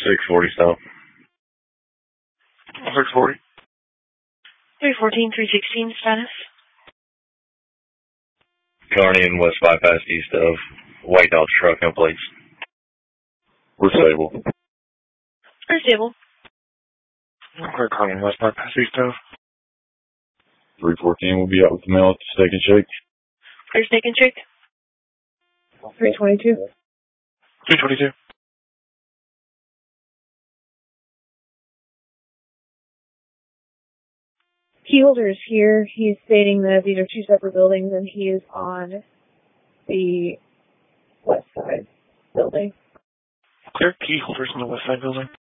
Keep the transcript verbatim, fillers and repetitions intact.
six forty stop. six forty. three fourteen, three sixteen status. Kearney and West Bypass east of White Dodge truck, no plates. We're stable. We're stable. Okay, Kearney and West Bypass east of. three fourteen will be out with the mail at the Steak and Shake. Clear Steak and Shake. three twenty-two. three twenty-two. Keyholder is here. He's stating that these are two separate buildings and he is on the west side building. Clear key holders in the west side building.